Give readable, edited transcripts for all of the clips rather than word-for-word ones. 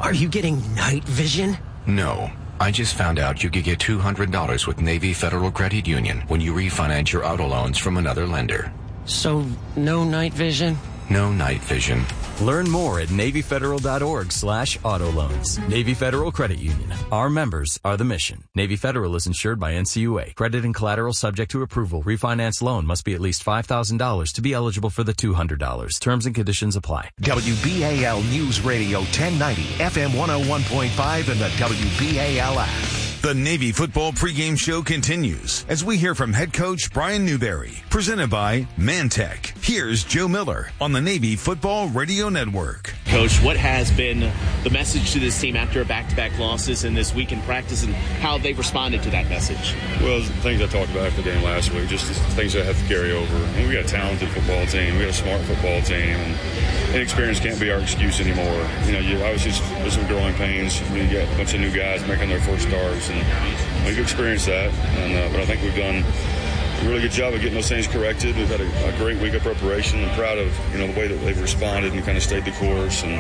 Are you getting night vision? No. I just found out you could get $200 with Navy Federal Credit Union when you refinance your auto loans from another lender. So, no night vision? No night vision. Learn more at NavyFederal.org/auto loans. Navy Federal Credit Union. Our members are the mission. Navy Federal is insured by NCUA. Credit and collateral subject to approval. Refinance loan must be at least $5,000 to be eligible for the $200. Terms and conditions apply. WBAL News Radio 1090, FM 101.5, and the WBAL app. The Navy football pregame show continues as we hear from head coach Brian Newberry, presented by Mantech. Here's Joe Miller on the Navy Football Radio Network. Coach, what has been the message to this team after back-to-back losses in this week in practice, and how they've responded to that message? Well, things I talked about after the game last week, just things that have to carry over. And we got a talented football team. We got a smart football team. And inexperience can't be our excuse anymore. You know, obviously there's some growing pains. You get a bunch of new guys making their first starts, and we've experienced that. But I think we've done a really good job of getting those things corrected. We've had a great week of preparation. I'm proud of, the way that they've responded and kind of stayed the course. And,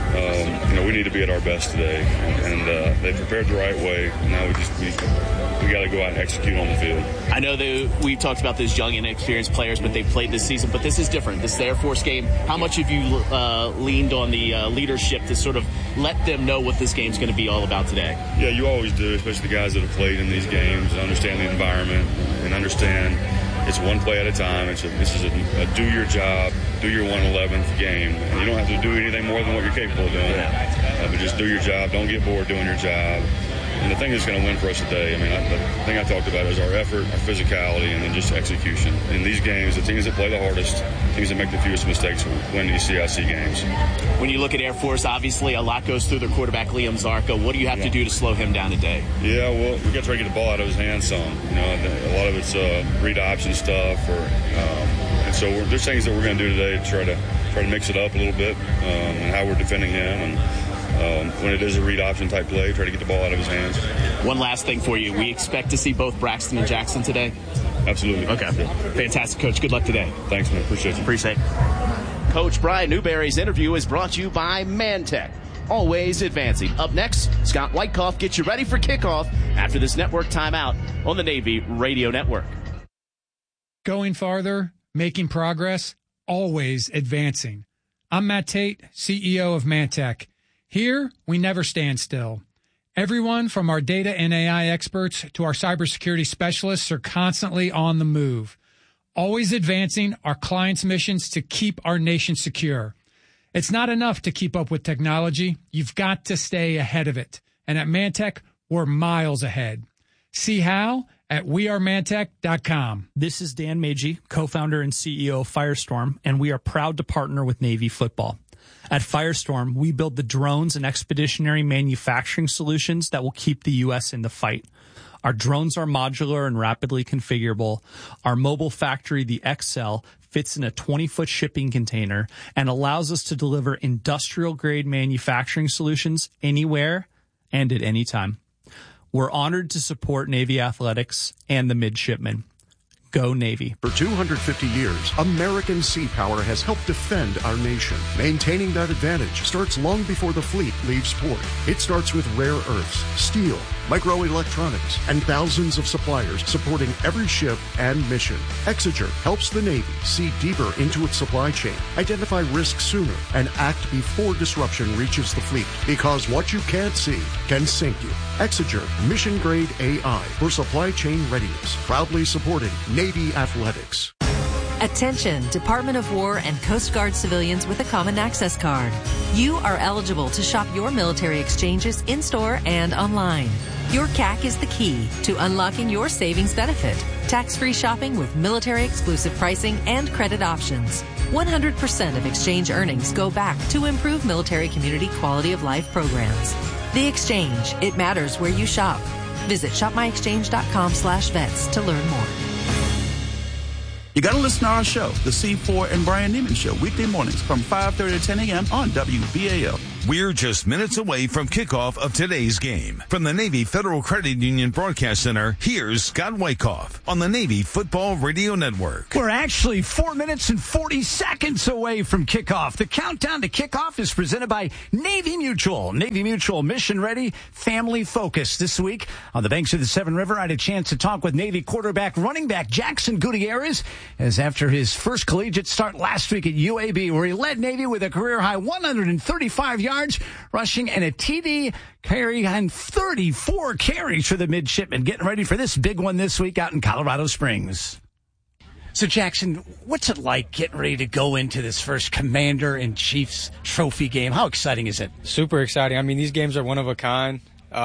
we need to be at our best today. And they prepared the right way. And now we got to go out and execute on the field. I know that we've talked about those young and inexperienced players, but they've played this season. But this is different. This is the Air Force game. How much have you leaned on the leadership to sort of let them know what this game's going to be all about today? Yeah, you always do, especially the guys that have played in these games, understand the environment and understand it's one play at a time. This is a do your job, do your 111th game. And you don't have to do anything more than what you're capable of doing. But just do your job. Don't get bored doing your job. And the thing that's going to win for us today, the thing I talked about is our effort, our physicality, and then just execution. In these games, the teams that play the hardest, teams that make the fewest mistakes win these CIC games. When you look at Air Force, obviously a lot goes through their quarterback, Liam Zarka. What do you have to do to slow him down today? Yeah, well, we got to try to get the ball out of his hands some. A lot of it's read option stuff, and so there's things that we're going to do today to try to mix it up a little bit, and how we're defending him. And when it is a read option type play, try to get the ball out of his hands. One last thing for you. We expect to see both Braxton and Jackson today? Absolutely. Okay. Fantastic, Coach. Good luck today. Thanks, man. Appreciate you. Appreciate it. Coach Brian Newberry's interview is brought to you by Mantech. Always advancing. Up next, Scott Whitecoff gets you ready for kickoff after this network timeout on the Navy Radio Network. Going farther, making progress, always advancing. I'm Matt Tate, CEO of Mantech. Here, we never stand still. Everyone from our data and AI experts to our cybersecurity specialists are constantly on the move, always advancing our clients' missions to keep our nation secure. It's not enough to keep up with technology. You've got to stay ahead of it. And at Mantech, we're miles ahead. See how? At wearemantech.com. This is Dan Magee, co-founder and CEO of Firestorm, and we are proud to partner with Navy Football. At Firestorm, we build the drones and expeditionary manufacturing solutions that will keep the U.S. in the fight. Our drones are modular and rapidly configurable. Our mobile factory, the XL, fits in a 20-foot shipping container and allows us to deliver industrial-grade manufacturing solutions anywhere and at any time. We're honored to support Navy athletics and the midshipmen. Go Navy. For 250 years, American sea power has helped defend our nation. Maintaining that advantage starts long before the fleet leaves port. It starts with rare earths, steel, microelectronics, and thousands of suppliers supporting every ship and mission. Exeger helps the Navy see deeper into its supply chain, identify risks sooner, and act before disruption reaches the fleet. Because what you can't see can sink you. Exeger Mission Grade AI for supply chain readiness. Proudly supporting Navy athletics. Attention, Department of War and Coast Guard civilians with a Common Access Card. You are eligible to shop your military exchanges in-store and online. Your CAC is the key to unlocking your savings benefit. Tax-free shopping with military-exclusive pricing and credit options. 100% of exchange earnings go back to improve military community quality of life programs. The Exchange. It matters where you shop. Visit shopmyexchange.com/vets to learn more. You got to listen to our show, The C4 and Brian Neiman Show, weekday mornings from 5:30 to 10 a.m. on WBAL. We're just minutes away from kickoff of today's game. From the Navy Federal Credit Union Broadcast Center, here's Scott Wyckoff on the Navy Football Radio Network. We're actually 4 minutes and 40 seconds away from kickoff. The countdown to kickoff is presented by Navy Mutual. Navy Mutual, mission ready, family focused. This week on the banks of the Severn River, I had a chance to talk with Navy quarterback, running back Jackson Gutierrez, as after his first collegiate start last week at UAB, where he led Navy with a career-high 135 yards rushing and a TD carry on 34 carries for the midshipmen, getting ready for this big one this week out in Colorado Springs. So, Jackson, what's it like getting ready to go into this first Commander-in-Chief's Trophy game? How exciting is it? Super exciting. I mean, these games are one of a kind.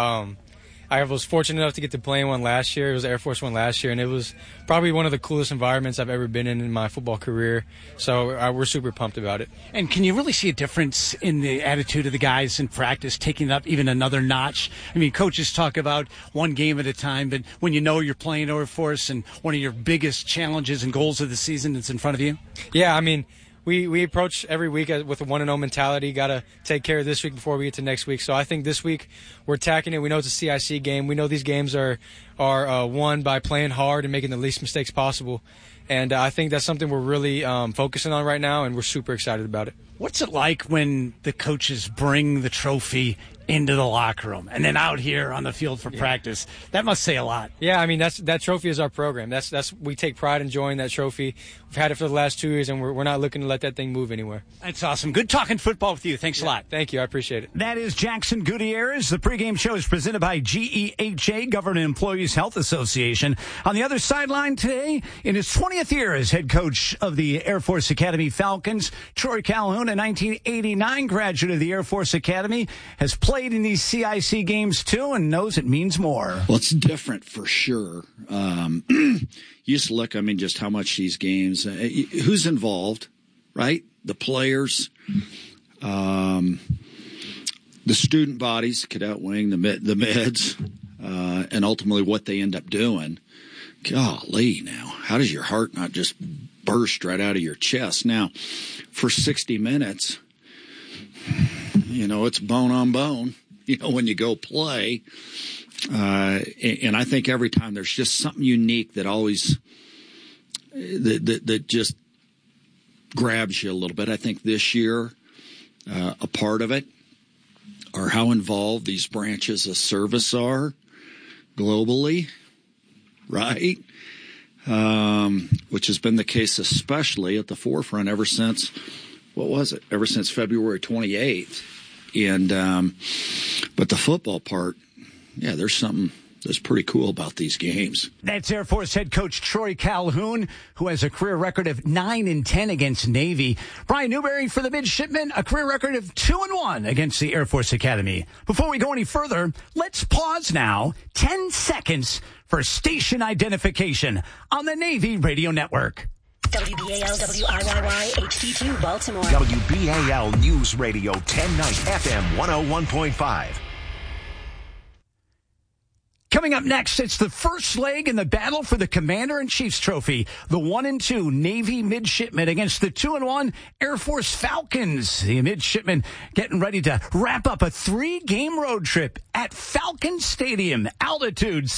I was fortunate enough to get to play in one last year. It was the Air Force one last year, and it was probably one of the coolest environments I've ever been in my football career. So we're super pumped about it. And can you really see a difference in the attitude of the guys in practice, taking it up even another notch? I mean, coaches talk about one game at a time, but when you know you're playing Air Force and one of your biggest challenges and goals of the season is in front of you? Yeah, I mean, we approach every week with a 1-0 mentality. Got to take care of this week before we get to next week. So I think this week we're attacking it. We know it's a CIC game. We know these games are won by playing hard and making the least mistakes possible. And I think that's something we're really focusing on right now, and we're super excited about it. What's it like when the coaches bring the trophy into the locker room and then out here on the field for practice? That must say a lot. Yeah, I mean, that trophy is our program. We take pride in enjoying that trophy. We've had it for the last 2 years, and we're not looking to let that thing move anywhere. That's awesome. Good talking football with you. Thanks a lot. Thank you. I appreciate it. That is Jackson Gutierrez. The pregame show is presented by GEHA, Government Employees Health Association. On the other sideline today, in his 20th year as head coach of the Air Force Academy Falcons, Troy Calhoun, a 1989 graduate of the Air Force Academy, has played in these CIC games too and knows it means more. Well, it's different for sure. You just look, I mean, just how much these games, who's involved, right? The players, the student bodies, cadet wing, the mids, and ultimately what they end up doing. Golly, now, how does your heart not just burst right out of your chest? Now, for 60 minutes, you know, it's bone on bone, you know, when you go play. And I think every time there's just something unique that always, that just grabs you a little bit. I think this year, a part of it are how involved these branches of service are globally, right? Which has been the case especially at the forefront ever since, ever since February 28th. And, but the football part, yeah, there's something that's pretty cool about these games. That's Air Force head coach Troy Calhoun, who has a career record of 9-10 against Navy. Brian Newberry for the midshipmen, a career record of 2-1 against the Air Force Academy. Before we go any further, let's pause now 10 seconds for station identification on the Navy Radio Network. WBAL WIYY HD2 Baltimore. WBAL News Radio 1090 FM 101.5. Coming up next, it's the first leg in the battle for the Commander-in-Chief's Trophy. The 1-2 Navy midshipmen against the 2-1 Air Force Falcons. The midshipmen getting ready to wrap up a 3-game road trip at Falcon Stadium. Altitude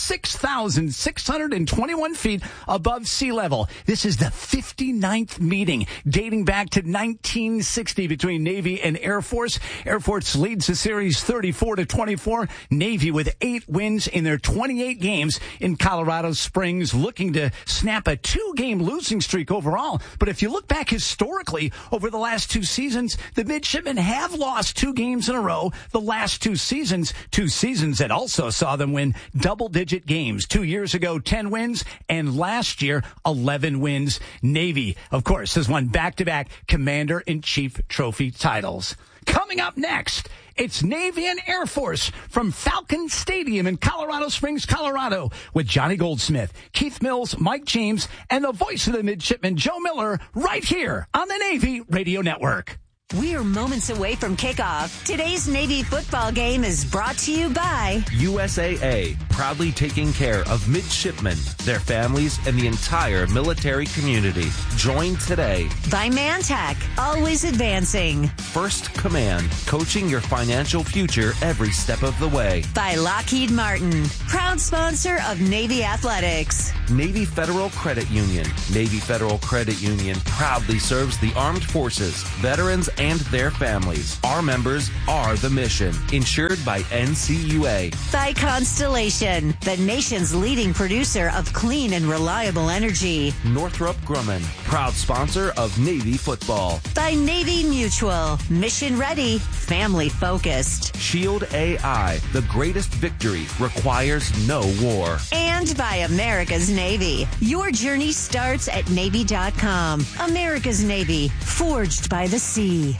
6,621 feet above sea level. This is the 59th meeting dating back to 1960 between Navy and Air Force. Air Force leads the series 34-24. Navy with 8 wins in their 28 games in Colorado Springs, looking to snap a 2-game losing streak overall. But if you look back historically over the last 2 seasons, the midshipmen have lost 2 games in a row the last 2 seasons that also saw them win double-digit games. 2 years ago, 10 wins, and last year, 11 wins. Navy, of course, has won back-to-back Commander-in-Chief Trophy titles. Coming up next, it's Navy and Air Force from Falcon Stadium in Colorado Springs, Colorado, with Johnny Goldsmith, Keith Mills, Mike James, and the voice of the midshipman, Joe Miller, right here on the Navy Radio Network. We're moments away from kickoff. Today's Navy football game is brought to you by USAA, proudly taking care of midshipmen, their families, and the entire military community. Join today. By Mantech, always advancing. First Command, coaching your financial future every step of the way. By Lockheed Martin, proud sponsor of Navy Athletics. Navy Federal Credit Union. Navy Federal Credit Union proudly serves the armed forces, veterans, and their families. Our members are the mission. Insured by NCUA. By Constellation, the nation's leading producer of clean and reliable energy. Northrop Grumman, proud sponsor of Navy football. By Navy Mutual, mission ready, family focused. Shield AI, the greatest victory requires no war. And by America's Navy. Your journey starts at Navy.com. America's Navy, forged by the sea.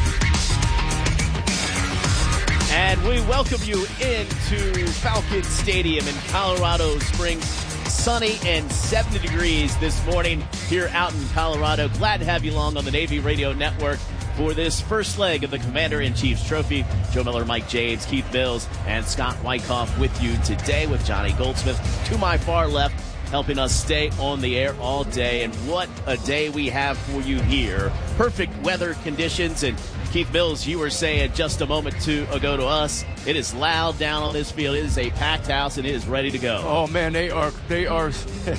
And we welcome you into Falcon Stadium in Colorado Springs. Sunny and 70 degrees this morning here out in Colorado. Glad to have you along on the Navy Radio Network for this first leg of the Commander-in-Chief's Trophy. Joe Miller, Mike James, Keith Mills, and Scott Wyckoff with you today with Johnny Goldsmith to my far left, helping us stay on the air all day. And what a day we have for you here. Perfect weather conditions. And Keith Mills, you were saying just a moment ago to us, it is loud down on this field. It is a packed house, and it is ready to go. Oh man, they are they are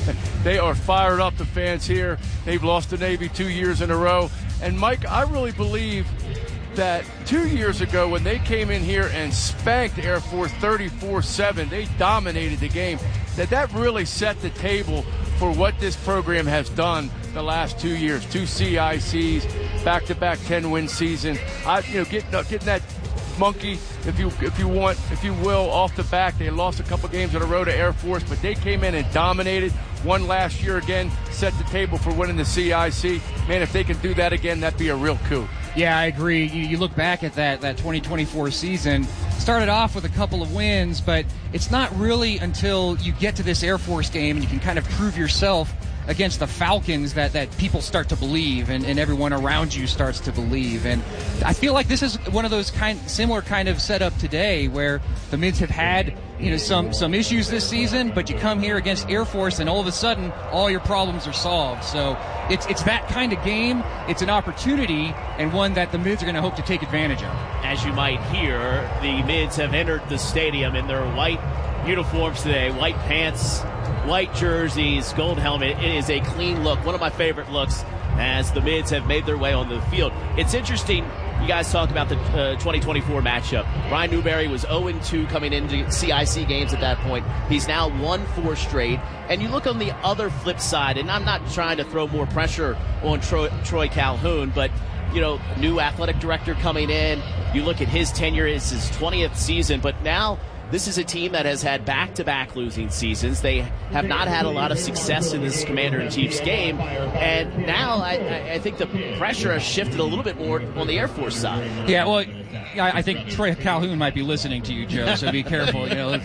fired up. The fans here. They've lost to Navy 2 years in a row. And Mike, I really believe that 2 years ago when they came in here and spanked Air Force 34-7, they dominated the game. That really set the table for what this program has done the last 2 years. 2 CICs, back-to-back 10-win season. Getting that monkey, if you will, off the back. They lost a couple games in a row to Air Force, but they came in and dominated. Won last year again, set the table for winning the CIC. Man, if they can do that again, that'd be a real coup. Yeah, I agree. You look back at that 2024 season, started off with a couple of wins, but it's not really until you get to this Air Force game and you can kind of prove yourself against the Falcons that people start to believe and everyone around you starts to believe. And I feel like this is one of those similar kind of setup today where the Mids have had some issues this season, but you come here against Air Force and all of a sudden all your problems are solved. So it's that kind of game. It's an opportunity and one that the Mids are going to hope to take advantage of. As you might hear, the Mids have entered the stadium in their white uniforms today, white pants, white jerseys, gold helmet. It is a clean look. One of my favorite looks as the Mids have made their way on the field. It's interesting. You guys talk about the 2024 matchup. Brian Newberry was 0-2 coming into CIC games at that point. He's now won 4 straight. And you look on the other flip side, and I'm not trying to throw more pressure on Troy Calhoun, but new athletic director coming in. You look at his tenure, it's his 20th season, but now this is a team that has had back-to-back losing seasons. They have not had a lot of success in this Commander-in-Chief's game. And now I think the pressure has shifted a little bit more on the Air Force side. Yeah, well, I think Troy Calhoun might be listening to you, Joe, so be careful.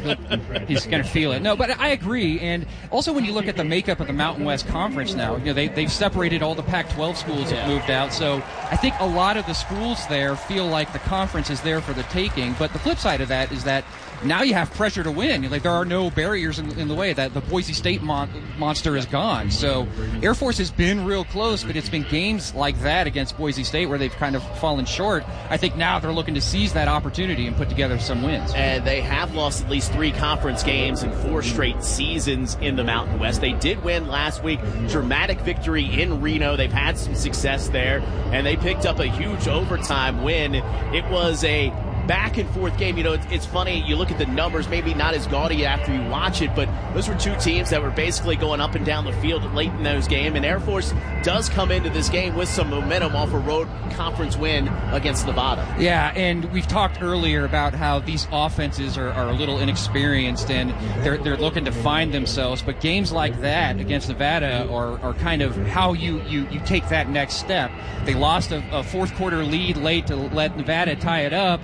He's going to feel it. No, but I agree. And also when you look at the makeup of the Mountain West Conference now, they've separated all the Pac-12 schools that moved out. So I think a lot of the schools there feel like the conference is there for the taking. But the flip side of that is that now you have pressure to win. Like there are no barriers in the way. That the Boise State monster is gone. So Air Force has been real close, but it's been games like that against Boise State where they've kind of fallen short. I think now they're looking to seize that opportunity and put together some wins. And they have lost at least 3 conference games in 4 straight seasons in the Mountain West. They did win last week. Dramatic victory in Reno. They've had some success there, and they picked up a huge overtime win. It was a back and forth game. It's funny, you look at the numbers, maybe not as gaudy after you watch it, but those were 2 teams that were basically going up and down the field late in those games, and Air Force does come into this game with some momentum off a road conference win against Nevada. Yeah, and we've talked earlier about how these offenses are a little inexperienced and they're looking to find themselves, but games like that against Nevada are kind of how you take that next step. They lost a fourth quarter lead late to let Nevada tie it up.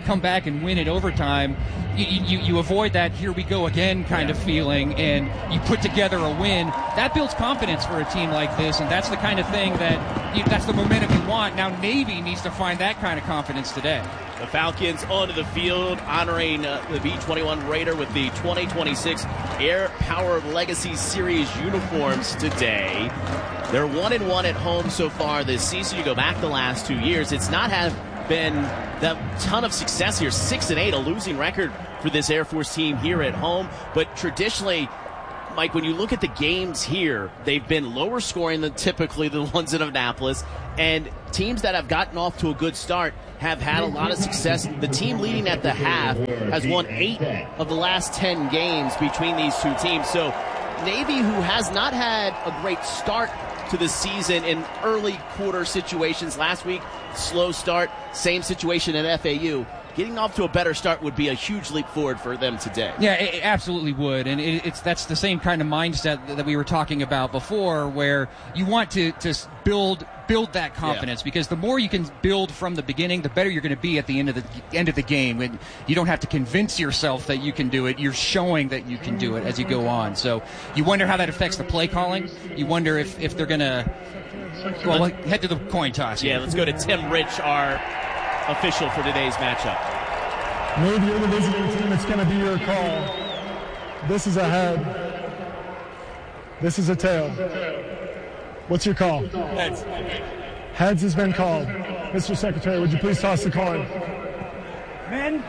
come back and win in overtime, you avoid that here we go again kind of feeling, and you put together a win. That builds confidence for a team like this, and that's the kind of thing that's the momentum you want. Now Navy needs to find that kind of confidence today. The Falcons onto the field honoring the B-21 Raider with the 2026 Air Power Legacy Series uniforms today. They're 1-1 at home so far this season. You go back the last 2 years, it's not been that ton of success here. 6-8, a losing record for this Air Force team here at home. But traditionally, Mike, when you look at the games here, they've been lower scoring than typically the ones in Annapolis. And teams that have gotten off to a good start have had a lot of success. The team leading at the half has won 8 of the last 10 games between these two teams. So Navy, who has not had a great start to the season in early quarter situations last week, slow start, same situation at FAU. Getting off to a better start would be a huge leap forward for them today. Yeah, it absolutely would, and that's the same kind of mindset that we were talking about before, where you want to build that confidence, because the more you can build from the beginning, the better you're going to be at the end of the game. And you don't have to convince yourself that you can do it. You're showing that you can do it as you go on. So you wonder how that affects the play calling. You wonder if they're going to head to the coin toss. Yeah, let's go to Tim Rich, our official for today's matchup. Maybe you're the visiting team. It's going to be your call. This is a head. This is a tail. What's your call? Heads. Heads has been called. Mr. Secretary, would you please toss the coin? Men.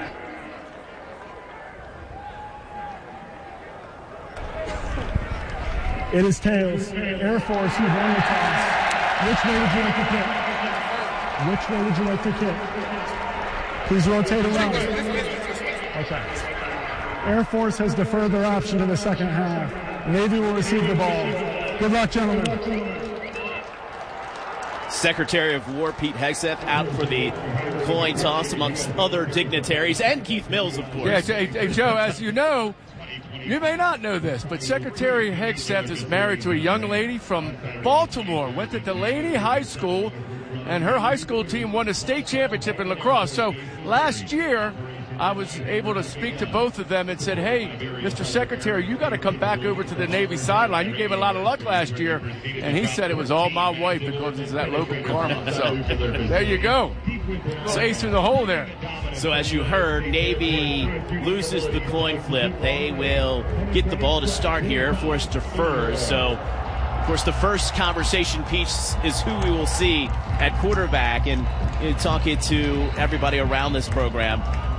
It is tails. Air Force, you've won the toss. Which way would you like to kick? Which way would you like to kick? Please rotate around. Okay. Air Force has deferred their option to the second half. Navy will receive the ball. Good luck, gentlemen. Secretary of War Pete Hegseth out for the coin toss amongst other dignitaries, and Keith Mills, of course. Yeah, hey, Joe, as you know, you may not know this, but Secretary Hegseth is married to a young lady from Baltimore, went to Delaney High School, and her high school team won a state championship in lacrosse. So last year, I was able to speak to both of them and said, hey, Mr. Secretary, you got to come back over to the Navy sideline. You gave a lot of luck last year. And he said it was all my wife because it's that local karma. So there you go. Ace in the hole there. So as you heard, Navy loses the coin flip. They will get the ball to start here. Air Force defers. So, of course, the first conversation piece is who we will see at quarterback. And talking to everybody around this program,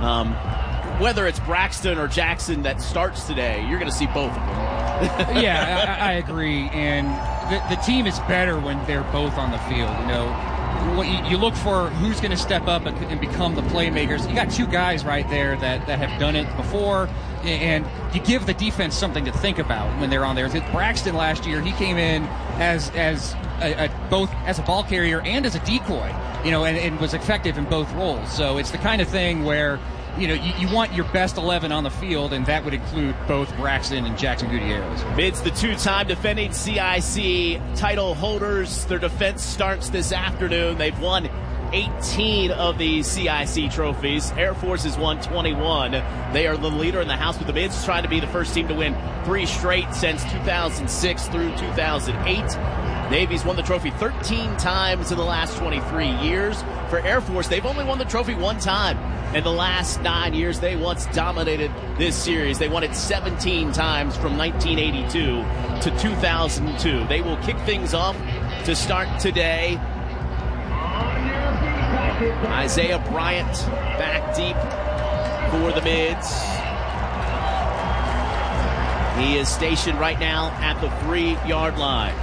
whether it's Braxton or Jackson that starts today, you're going to see both of them. Yeah, I agree. And the team is better when they're both on the field. You know, you look for who's going to step up and become the playmakers. You got two guys right there that have done it before, and you give the defense something to think about when they're on there. Braxton last year, he came in as both as a ball carrier and as a decoy, you know, and was effective in both roles. So it's the kind of thing where, you know, you want your best 11 on the field, and that would include both Braxton and Jackson Gutierrez. Mids, the two-time defending CIC title holders. Their defense starts this afternoon. They've won 18 of the CIC trophies. Air Force has won 21. They are the leader in the house with the Mids, trying to be the first team to win 3 straight since 2006 through 2008. Navy's won the trophy 13 times in the last 23 years. For Air Force, they've only won the trophy 1 time. In the last 9 years, they once dominated this series. They won it 17 times from 1982 to 2002. They will kick things off to start today. Isaiah Bryant back deep for the Mids. He is stationed right now at the 3-yard line.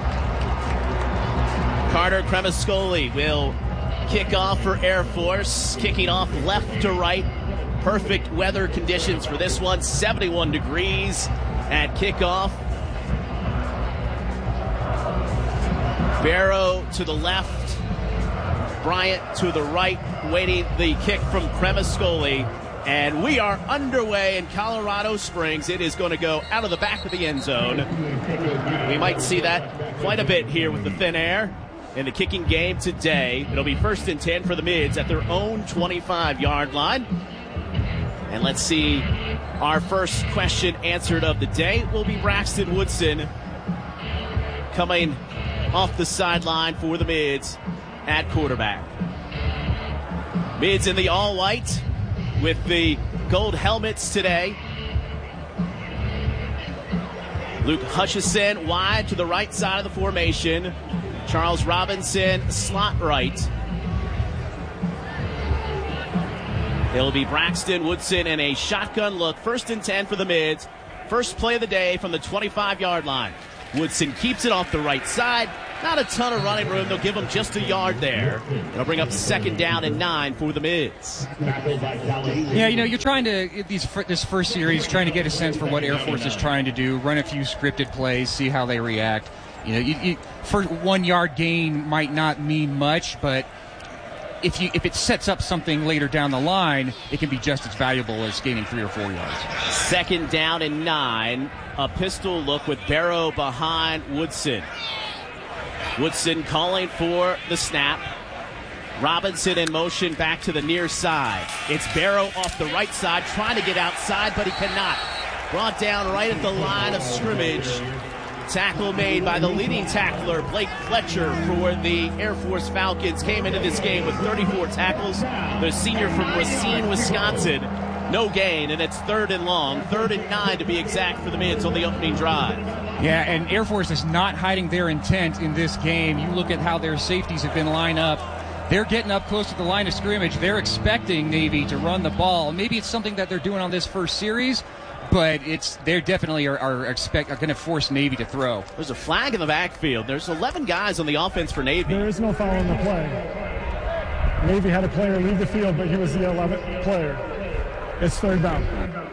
Carter Cremascoli will kick off for Air Force, kicking off left to right. Perfect weather conditions for this one, 71 degrees at kickoff. Barrow to the left, Bryant to the right, waiting the kick from Cremascoli. And we are underway in Colorado Springs. It is going to go out of the back of the end zone. We might see that quite a bit here with the thin air. in the kicking game today. It'll be 1st and 10 for the Mids at their own 25-yard line. And let's see, our first question answered of the day will be Braxton Woodson coming off the sideline for the Mids at quarterback. Mids in the all-white with the gold helmets today. Luke Hutchison wide to the right side of the formation. Charles Robinson slot right. It'll be Braxton Woodson in a shotgun look. 1st and 10 for the Mids. First play of the day from the 25-yard line. Woodson keeps it off the right side. Not a ton of running room. They'll give him just a yard there. It'll bring up 2nd down and 9 for the Mids. Yeah, you're trying to, this first series, trying to get a sense for what Air Force is trying to do, run a few scripted plays, see how they react. For 1 yard gain might not mean much, but if it sets up something later down the line, it can be just as valuable as gaining 3 or 4 yards. 2nd down and 9. A pistol look with Barrow behind Woodson. Woodson calling for the snap. Robinson in motion back to the near side. It's Barrow off the right side, trying to get outside, but he cannot. Brought down right at the line of scrimmage. Tackle made by the leading tackler, Blake Fletcher, for the Air Force Falcons. Came into this game with 34 tackles. The senior from Racine, Wisconsin. No gain, and it's 3rd and long. 3rd and 9 to be exact for the Mids on the opening drive. Yeah, and Air Force is not hiding their intent in this game. You look at how their safeties have been lined up. They're getting up close to the line of scrimmage. They're expecting Navy to run the ball. Maybe it's something that they're doing on this first series, but they definitely are going to force Navy to throw. There's a flag in the backfield. There's 11 guys on the offense for Navy. There is no foul on the play. Navy had a player leave the field, but he was the 11th player. It's 3rd down.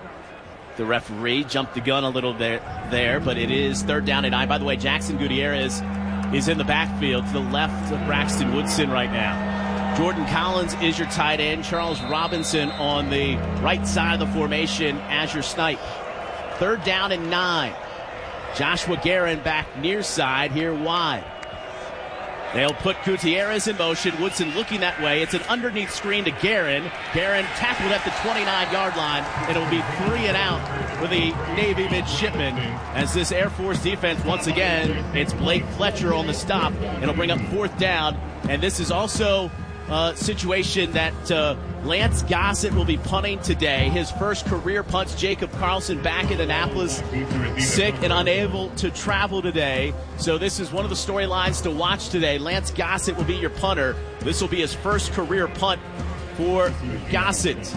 The referee jumped the gun a little bit there, but it is 3rd down and 9. By the way, Jackson Gutierrez is in the backfield to the left of Braxton Woodson right now. Jordan Collins is your tight end. Charles Robinson on the right side of the formation as your snipe. 3rd down and 9. Joshua Guerin back near side here wide. They'll put Gutierrez in motion. Woodson looking that way. It's an underneath screen to Guerin. Guerin tackled at the 29-yard line. It'll be 3 and out for the Navy midshipmen. As this Air Force defense, once again, it's Blake Fletcher on the stop. It'll bring up 4th down. And this is also a situation that Lance Gossett will be punting today. His first career punts. Jacob Carlson back in Annapolis, sick and unable to travel today. So this is one of the storylines to watch today. Lance Gossett will be your punter. This will be his first career punt for Gossett.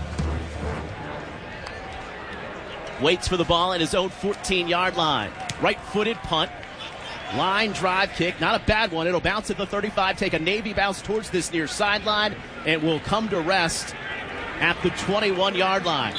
Waits for the ball at his own 14-yard line. Right-footed punt. Line drive kick, not a bad one. It'll bounce at the 35, take a Navy bounce towards this near sideline, and will come to rest at the 21-yard line.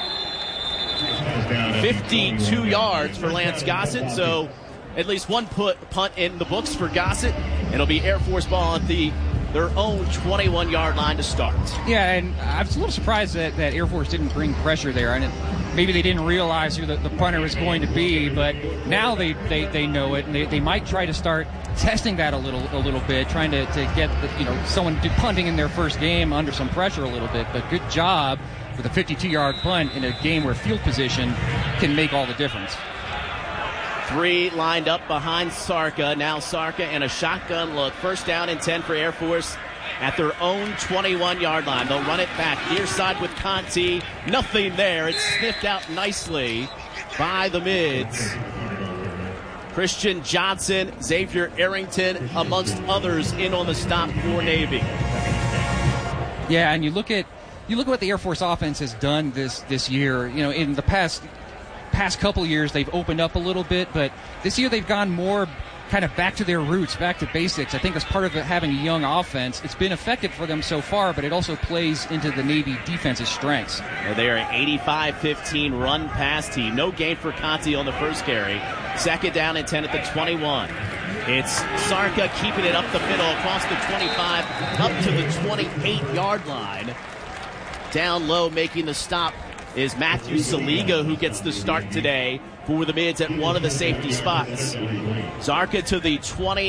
52 yards for Lance Gossett, so at least one punt in the books for Gossett. It'll be Air Force ball at their own 21-yard line to start. Yeah, and I was a little surprised that Air Force didn't bring pressure there. And maybe they didn't realize who the punter was going to be, but now they know it, and they might try to start testing that a little bit, trying to get someone punting in their first game under some pressure a little bit. But good job with a 52-yard punt in a game where field position can make all the difference. 3 lined up behind Sarka. Now Sarka and a shotgun look. 1st down and 10 for Air Force at their own 21-yard line. They'll run it back near side with Conti. Nothing there. It's sniffed out nicely by the Mids. Christian Johnson, Xavier Arrington, amongst others, in on the stop for Navy. Yeah, and you look at what the Air Force offense has done this year. In the past couple years, they've opened up a little bit, but this year they've gone more kind of back to their roots, back to basics. I think as part of having a young offense, it's been effective for them so far, but it also plays into the Navy defense's strengths. They are an 85-15 run-pass team. No gain for Conti on the first carry. 2nd down and 10 at the 21. It's Sarka keeping it up the middle across the 25, up to the 28-yard line. Down low, making the stop, is Matthew Saliga, who gets the start today for the Mids at one of the safety spots. Sarka to the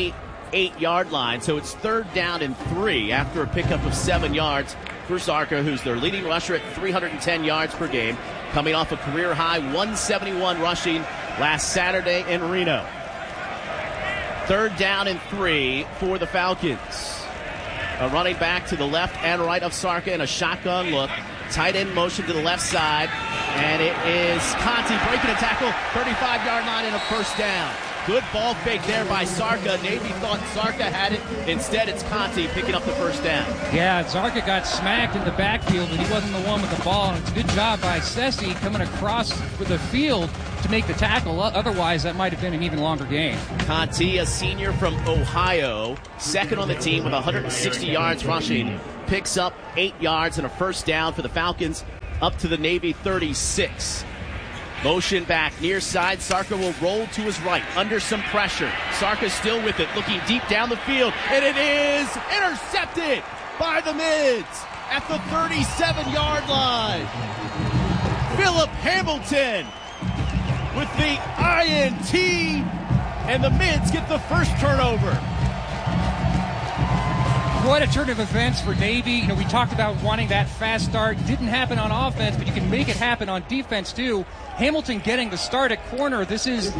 8-yard line. So it's 3rd down and 3 after a pickup of 7 yards for Zarka, who's their leading rusher at 310 yards per game, coming off a career-high 171 rushing last Saturday in Reno. 3rd down and 3 for the Falcons. A running back to the left and right of Sarka in a shotgun look. Tight end motion to the left side. And it is Conti breaking a tackle. 35-yard line and a first down. Good ball fake there by Sarka. Navy thought Sarka had it. Instead, it's Conti picking up the first down. Yeah, Zarka got smacked in the backfield, but he wasn't the one with the ball. And it's a good job by Sessi coming across with the field to make the tackle. Otherwise, that might have been an even longer game. Conti, a senior from Ohio, second on the team with 160 yards rushing, picks up 8 yards and a first down for the Falcons up to the Navy 36. Motion back near side. Sarka will roll to his right under some pressure. Sarka still with it, looking deep down the field, and it is intercepted by the Mids at the 37-yard line. Philip Hamilton with the INT, and the Mids get the first turnover. What a turn of events for Navy. You know, we talked about wanting that fast start. Didn't happen on offense, but you can make it happen on defense too. Hamilton getting the start at corner. This is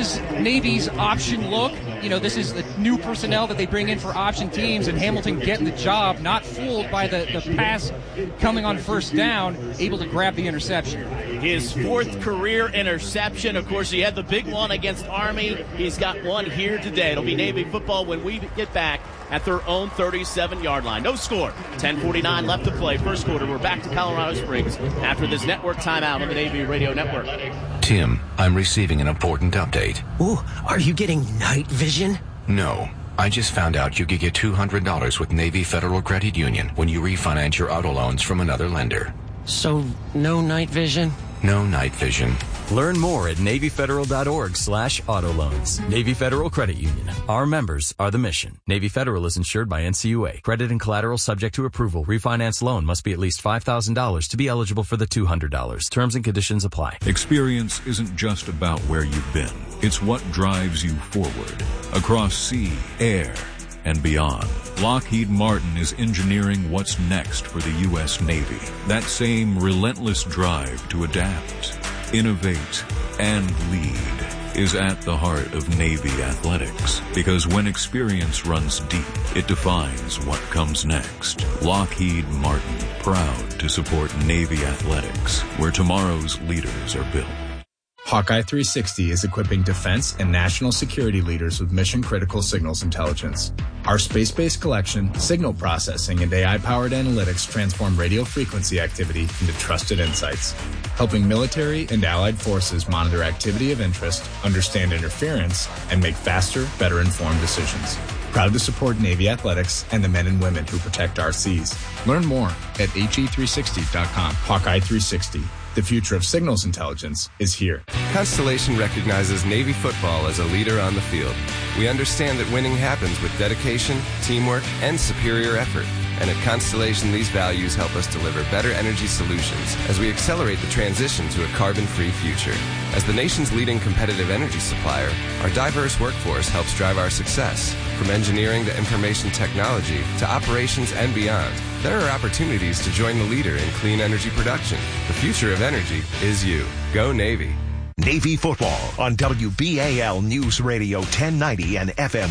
Navy's option look. You know, this is the new personnel that they bring in for option teams, and Hamilton getting the job, not fooled by the pass coming on first down, able to grab the interception. His 4th career interception. Of course, he had the big one against Army. He's got one here today. It'll be Navy football when we get back at their own 37-yard line. No score. 10:49 left to play. First quarter. We're back to Colorado Springs after this network timeout on the Navy Radio Network. Tim, I'm receiving an important update. Ooh, are you getting night vision? No. I just found out you could get $200 with Navy Federal Credit Union when you refinance your auto loans from another lender. So, no night vision? No night vision. Learn more at NavyFederal.org/auto loans. Navy Federal Credit Union. Our members are the mission. Navy Federal is insured by NCUA. Credit and collateral subject to approval. Refinance loan must be at least $5,000 to be eligible for the $200. Terms and conditions apply. Experience isn't just about where you've been. It's what drives you forward. Across sea, air, and beyond. Lockheed Martin is engineering what's next for the U.S. Navy. That same relentless drive to adapt, innovate, and lead is at the heart of Navy athletics. Because when experience runs deep, it defines what comes next. Lockheed Martin, proud to support Navy athletics, where tomorrow's leaders are built. Hawkeye 360 is equipping defense and national security leaders with mission-critical signals intelligence. Our space-based collection, signal processing, and AI-powered analytics transform radio frequency activity into trusted insights, helping military and allied forces monitor activity of interest, understand interference, and make faster, better-informed decisions. Proud to support Navy athletics and the men and women who protect our seas. Learn more at HE360.com. Hawkeye 360. The future of signals intelligence is here. Constellation recognizes Navy football as a leader on the field. We understand that winning happens with dedication, teamwork, and superior effort. And at Constellation, these values help us deliver better energy solutions as we accelerate the transition to a carbon-free future. As the nation's leading competitive energy supplier, our diverse workforce helps drive our success. From engineering to information technology to operations and beyond, there are opportunities to join the leader in clean energy production. The future of energy is you. Go Navy. Navy football on WBAL News Radio 1090 and FM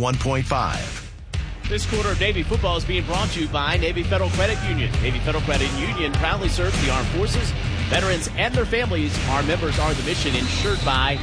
101.5. This quarter of Navy football is being brought to you by Navy Federal Credit Union. Navy Federal Credit Union proudly serves the armed forces, veterans, and their families. Our members are the mission, insured by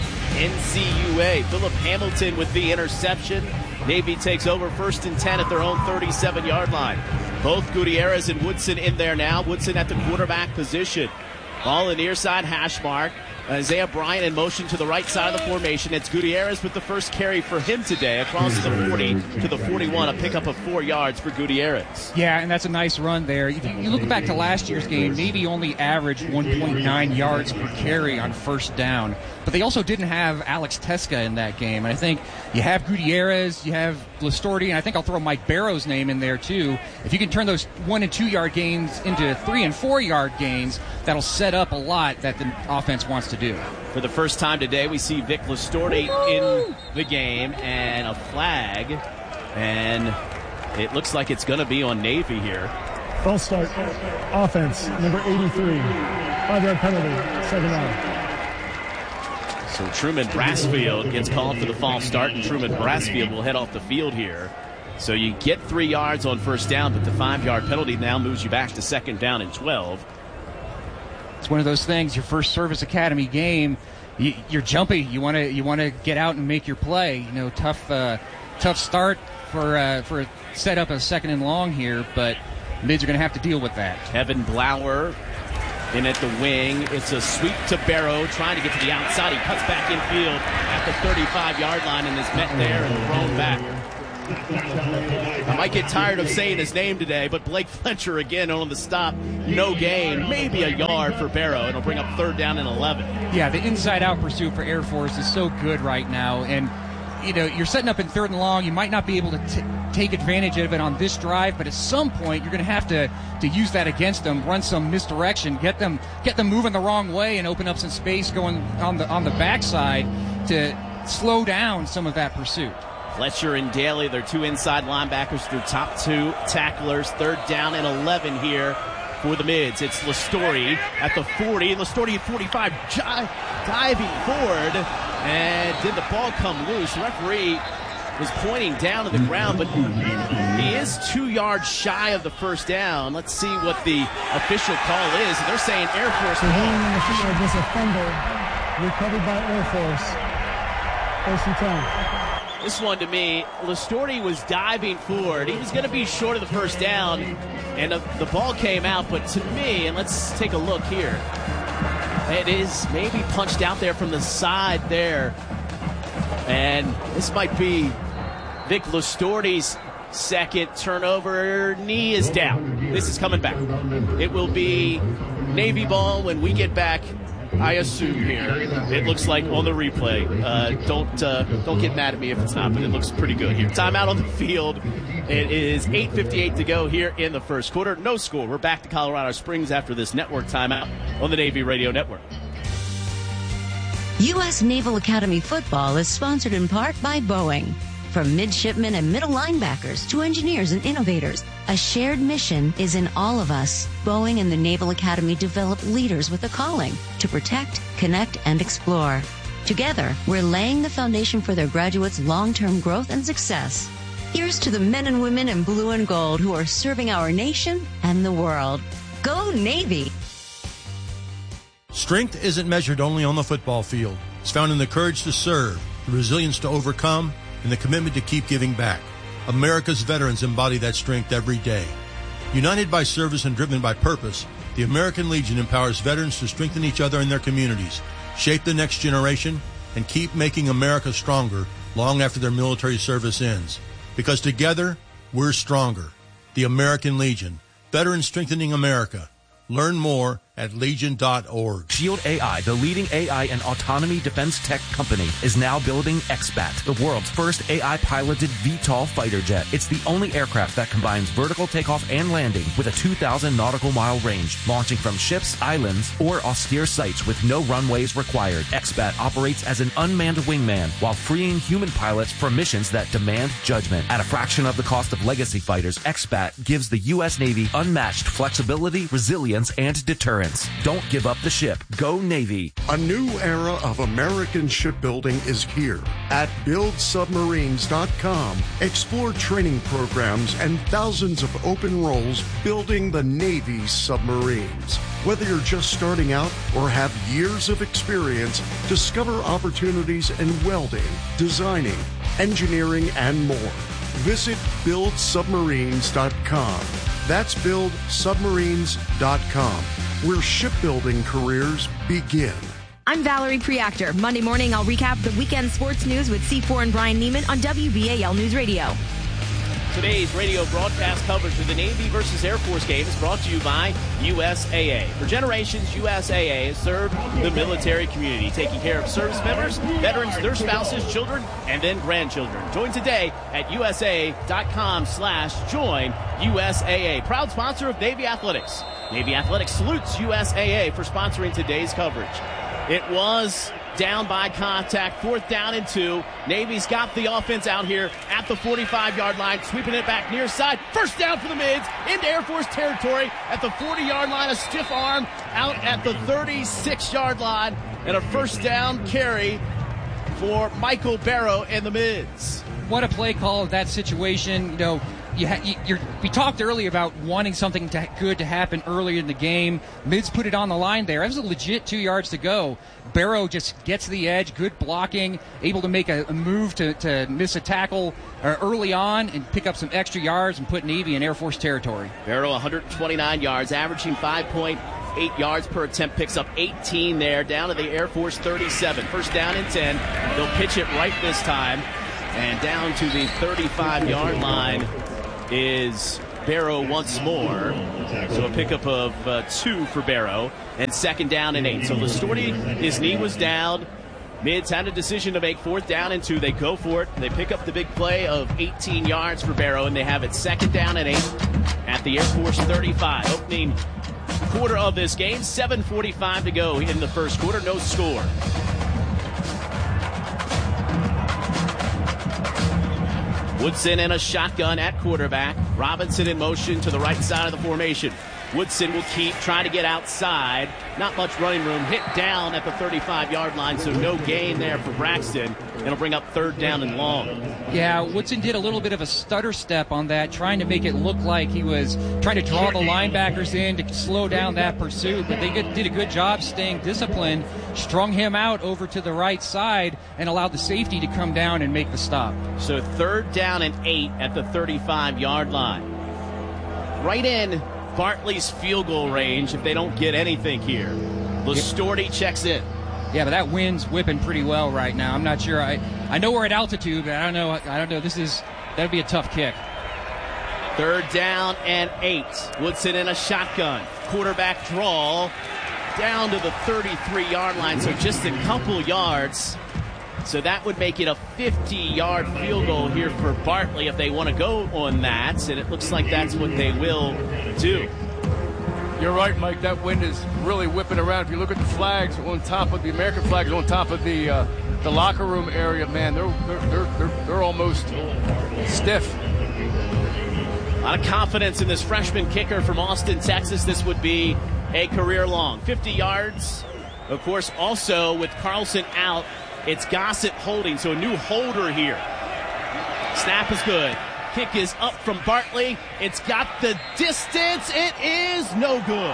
NCUA. Philip Hamilton with the interception. Navy takes over 1st and 10 at their own 37-yard line. Both Gutierrez and Woodson in there now. Woodson at the quarterback position. Ball in near side hash mark. Isaiah Bryant in motion to the right side of the formation. It's Gutierrez with the first carry for him today across the 40 to the 41, a pickup of 4 yards for Gutierrez. Yeah, and that's a nice run there. If you look back to last year's game, Navy only averaged 1.9 yards per carry on first down. But they also didn't have Alex Teska in that game. And I think you have Gutierrez, you have Listorti, and I think I'll throw Mike Barrow's name in there too. If you can turn those 1- and 2-yard gains into 3- and 4-yard gains, that'll set up a lot that the offense wants to do. For the first time today, we see Vic Listorti in the game, and a flag And it looks like it's going to be on Navy here. False start. Offense, number 83. 5-yard penalty, 7-yard. So Truman Brassfield gets called for the false start, and Truman Brassfield will head off the field here. So you get 3 yards on first down, but the 5-yard penalty now moves you back to 2nd down and 12. It's one of those things. Your first Service Academy game, you're jumpy. You want to get out and make your play. Tough start for set up a 2nd and long here, but Mids are going to have to deal with that. Evan Blauer in at the wing. It's a sweep to Barrow, trying to get to the outside. He cuts back infield at the 35-yard line and is met there and thrown back. I might get tired of saying his name today, but Blake Fletcher again on the stop. No gain, maybe a yard for Barrow. It'll bring up 3rd down and 11. Yeah, the inside-out pursuit for Air Force is so good right now, and you're setting up in 3rd and long. You might not be able to take advantage of it on this drive, but at some point you're going to have to use that against them, run some misdirection, get them moving the wrong way, and open up some space going on the backside to slow down some of that pursuit. Fletcher and Daly, they're 2 inside linebackers, their top 2 tacklers. 3rd down and 11 here for the Mids. It's Lastore at the 40. Lastore at 45, diving forward. And did the ball come loose? The referee was pointing down to the ground, but he is 2 yards shy of the first down. Let's see what the official call is. They're saying Air Force. The hand on the field was a fumble recovered by Air Force. 1st and 10. This one to me, Lastore was diving forward. He was going to be short of the first down, and the ball came out. But to me, and let's take a look here, it is maybe punched out there from the side there. And this might be Vic Lastore's 2nd turnover. Knee is down. This is coming back. It will be Navy ball when we get back. I assume here. It looks like on the replay. Don't get mad at me if it's not, but it looks pretty good here. Timeout on the field. It is 8:58 to go here in the first quarter. No score. We're back to Colorado Springs after this network timeout on the Navy Radio Network. U.S. Naval Academy football is sponsored in part by Boeing. From midshipmen and middle linebackers to engineers and innovators, a shared mission is in all of us. Boeing and the Naval Academy develop leaders with a calling to protect, connect, and explore. Together, we're laying the foundation for their graduates' long-term growth and success. Here's to the men and women in blue and gold who are serving our nation and the world. Go Navy! Strength isn't measured only on the football field. It's found in the courage to serve, the resilience to overcome, and the commitment to keep giving back. America's veterans embody that strength every day. United by service and driven by purpose, the American Legion empowers veterans to strengthen each other in their communities, shape the next generation, and keep making America stronger long after their military service ends. Because together, we're stronger. The American Legion. Veterans strengthening America. Learn more at legion.org. Shield AI, the leading AI and autonomy defense tech company, is now building XBAT, the world's first AI-piloted VTOL fighter jet. It's the only aircraft that combines vertical takeoff and landing with a 2,000 nautical mile range, launching from ships, islands, or austere sites with no runways required. XBAT operates as an unmanned wingman while freeing human pilots for missions that demand judgment. At a fraction of the cost of legacy fighters, XBAT gives the U.S. Navy unmatched flexibility, resilience, and deterrence. Don't give up the ship. Go Navy. A new era of American shipbuilding is here. At BuildSubmarines.com, explore training programs and thousands of open roles building the Navy's submarines. Whether you're just starting out or have years of experience, discover opportunities in welding, designing, engineering, and more. Visit BuildSubmarines.com. That's BuildSubmarines.com, where shipbuilding careers begin. I'm Valerie Preactor. Monday morning, I'll recap the weekend sports news with C4 and Brian Neiman on WBAL News Radio. Today's radio broadcast coverage of the Navy versus Air Force game is brought to you by USAA. For generations, USAA has served the military community, taking care of service members, veterans, their spouses, children, and then grandchildren. Join today at USA.com/join USAA. Proud sponsor of Navy Athletics. Navy Athletics salutes USAA for sponsoring today's coverage. It was down by contact. 4th down and 2. Navy's got the offense out here at the 45-yard line, sweeping it back near side. First down for the Mids into Air Force territory at the 40-yard line. A stiff arm out at the 36-yard line, and a first down carry for Michael Barrow and the Mids. What a play call of that situation. You know, we talked earlier about wanting something good to happen earlier in the game. Mids put it on the line there. It was a legit 2 yards to go. Barrow just gets to the edge, good blocking, able to make a move to miss a tackle early on and pick up some extra yards and put Navy in Air Force territory. Barrow 129 yards, averaging 5.8 yards per attempt, picks up 18 there, down to the Air Force 37. First down and 10. They'll pitch it right this time. And down to the 35-yard line is Barrow once more. So a pickup of 2 for Barrow. And second down and 8. So Listorti, his knee was down. Mids had a decision to make. 4th down and 2. They go for it. They pick up the big play of 18 yards for Barrow, and they have it second down and 8 at the Air Force 35. Opening quarter of this game. 7:45 to go in the first quarter. No score. Woodson in a shotgun at quarterback. Robinson in motion to the right side of the formation. Woodson will keep trying to get outside. Not much running room. Hit down at the 35-yard line, so no gain there for Braxton. It'll bring up 3rd down and long. Yeah, Woodson did a little bit of a stutter step on that, trying to make it look like he was trying to draw the linebackers in to slow down that pursuit, but they did a good job staying disciplined, strung him out over to the right side, and allowed the safety to come down and make the stop. So 3rd down and 8 at the 35-yard line. Right in Bartley's field goal range if they don't get anything here. Listorti checks in. Yeah, but that wind's whipping pretty well right now. I'm not sure. I know we're at altitude, but I don't know. That'd be a tough kick. 3rd down and 8. Woodson in a shotgun. Quarterback draw down to the 33-yard line, so just a couple yards. So that would make it a 50-yard field goal here for Bartley if they want to go on that, and it looks like that's what they will do. You're right, Mike. That wind is really whipping around. If you look at the flags on top of the American flags on top of the locker room area, man, they're almost stiff. A lot of confidence in this freshman kicker from Austin, Texas. This would be a career long. 50 yards. Of course, also with Carlson out, it's Gossett holding, so a new holder here. Snap is good. Kick is up from Bartley. It's got the distance. It is no good.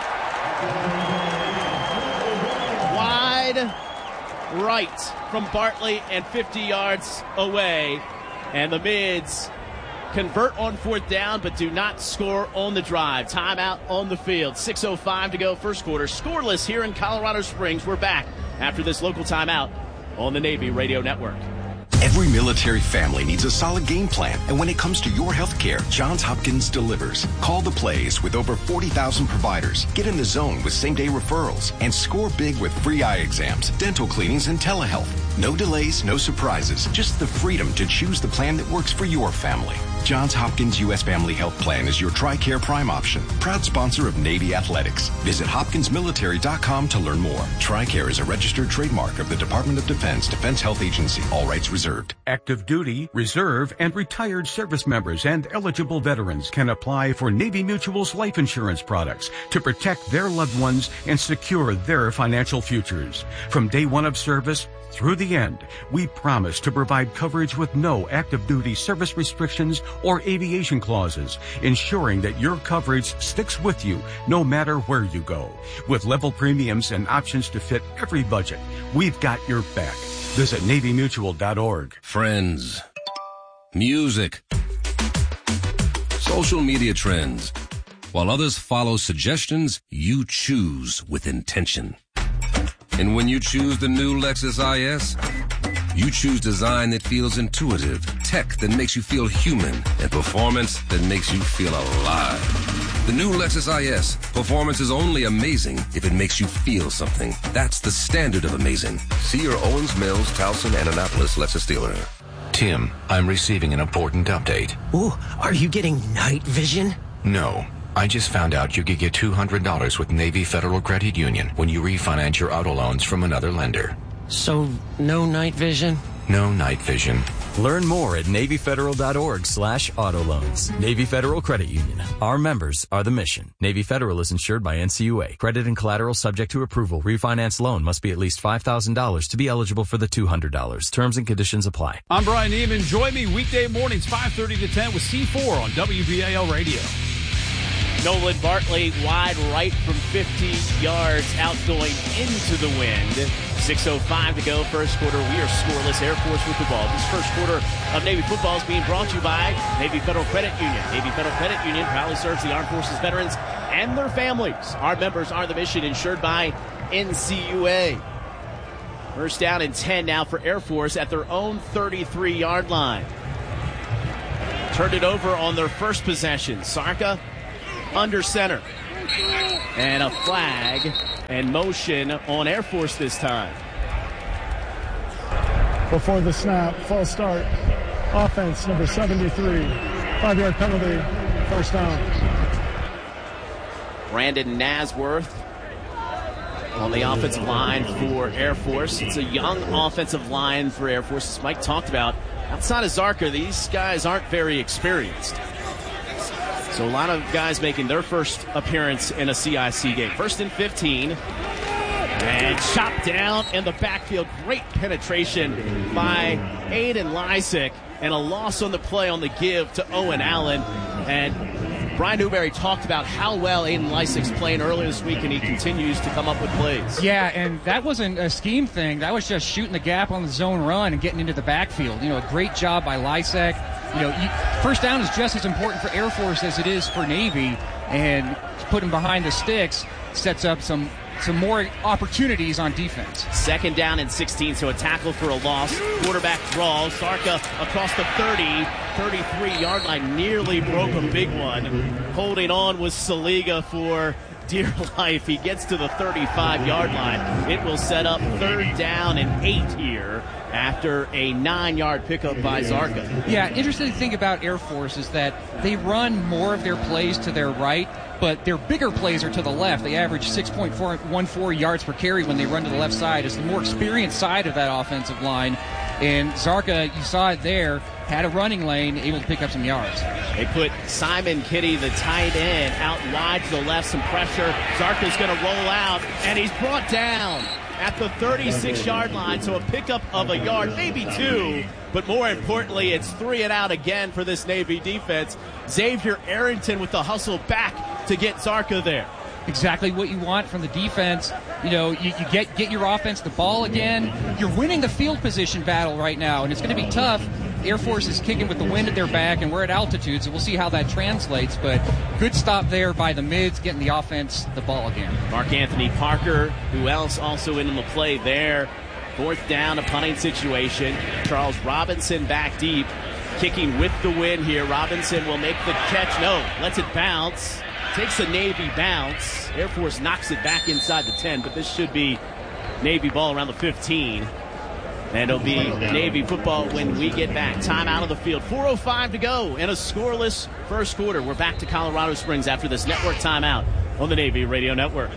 Wide right from Bartley and 50 yards away. And the Mids convert on 4th down, but do not score on the drive. Timeout on the field. 6:05 to go first quarter. Scoreless here in Colorado Springs. We're back after this local timeout on the Navy Radio Network. Every military family needs a solid game plan, and when it comes to your health care, Johns Hopkins delivers. Call the plays with over 40,000 providers. Get in the zone with same-day referrals, and score big with free eye exams, dental cleanings, and telehealth. No delays, no surprises, just the freedom to choose the plan that works for your family. Johns Hopkins U.S. Family Health Plan is your TRICARE Prime option. Proud sponsor of Navy Athletics. Visit hopkinsmilitary.com to learn more. TRICARE is a registered trademark of the Department of Defense Health Agency. All rights reserved. Active duty, reserve, and retired service members and eligible veterans can apply for Navy Mutual's life insurance products to protect their loved ones and secure their financial futures. From day one of service through the end, we promise to provide coverage with no active duty service restrictions or aviation clauses, ensuring that your coverage sticks with you no matter where you go. With level premiums and options to fit every budget, we've got your back. Visit NavyMutual.org. Friends, music, social media trends. While others follow suggestions, you choose with intention. And when you choose the new Lexus IS, you choose design that feels intuitive, tech that makes you feel human, and performance that makes you feel alive. The new Lexus IS, performance is only amazing if it makes you feel something. That's the standard of amazing. See your Owens Mills, Towson, and Annapolis Lexus dealer. Tim, I'm receiving an important update. Ooh, are you getting night vision? No. I just found out you could get $200 with Navy Federal Credit Union when you refinance your auto loans from another lender. So, no night vision? No night vision. Learn more at NavyFederal.org/auto loans. Navy Federal Credit Union. Our members are the mission. Navy Federal is insured by NCUA. Credit and collateral subject to approval. Refinance loan must be at least $5,000 to be eligible for the $200. Terms and conditions apply. I'm Brian Neiman. Join me weekday mornings 5:30 to 10 with C4 on WBAL Radio. Nolan Bartley wide right from 50 yards out going into the wind. 6:05 to go, first quarter. We are scoreless. Air Force with the ball. This first quarter of Navy football is being brought to you by Navy Federal Credit Union. Navy Federal Credit Union proudly serves the Armed Forces veterans and their families. Our members are the mission, insured by NCUA. First down and 10 now for Air Force at their own 33-yard line. Turned it over on their first possession. Sarka under center. And a flag and motion on Air Force this time. Before the snap, false start. Offense, number 73. 5-yard penalty, first down. Brandon Nasworth on the offensive line for Air Force. It's a young offensive line for Air Force. As Mike talked about, outside of Zarka, these guys aren't very experienced. So a lot of guys making their first appearance in a CIC game. First and 15. And chopped down in the backfield. Great penetration by Aiden Lysick. And a loss on the play on the give to Owen Allen. And Brian Newberry talked about how well Aiden Lysick's playing earlier this week, and he continues to come up with plays. Yeah, and that wasn't a scheme thing. That was just shooting the gap on the zone run and getting into the backfield. You know, a great job by Lysick. You know, first down is just as important for Air Force as it is for Navy, and putting behind the sticks sets up some more opportunities on defense. Second down and 16, so a tackle for a loss. Quarterback draw. Sarka across the 33-yard line, nearly broke a big one. Holding on was Saliga for dear life. He gets to the 35-yard line. It will set up third down and 8 here after a 9-yard pickup by Zarka. Yeah, interesting thing about Air Force is that they run more of their plays to their right, but their bigger plays are to the left. They average 6.14 yards per carry when they run to the left side. It's the more experienced side of that offensive line. And Zarka, you saw it there, had a running lane, able to pick up some yards. They put Simon Kitty, the tight end, out wide to the left, some pressure. Zarka's going to roll out, and he's brought down at the 36-yard line, so a pickup of a yard, maybe two, but more importantly, it's 3 and out again for this Navy defense. Xavier Arrington with the hustle back to get Zarka there. Exactly what you want from the defense. You know, you get your offense the ball again. You're winning the field position battle right now, and it's going to be tough. Air Force is kicking with the wind at their back, and we're at altitude, so we'll see how that translates. But good stop there by the mids, getting the offense the ball again. Mark Anthony Parker, who else also in the play there. Fourth down, a punting situation. Charles Robinson back deep, kicking with the wind here. Robinson will make the catch. No, lets it bounce. Takes a Navy bounce. Air Force knocks it back inside the 10, but this should be Navy ball around the 15. And it'll be Navy football when we get back. Time out of the field. 4:05 to go in a scoreless first quarter. We're back to Colorado Springs after this network timeout on the Navy Radio Network.